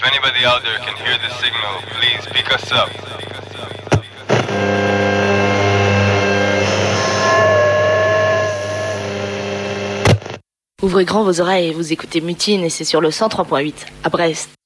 If anybody out there can hear this signal, please pick us up. Ouvrez grand vos oreilles, vous écoutez Mutine et c'est sur le 103.8 à Brest.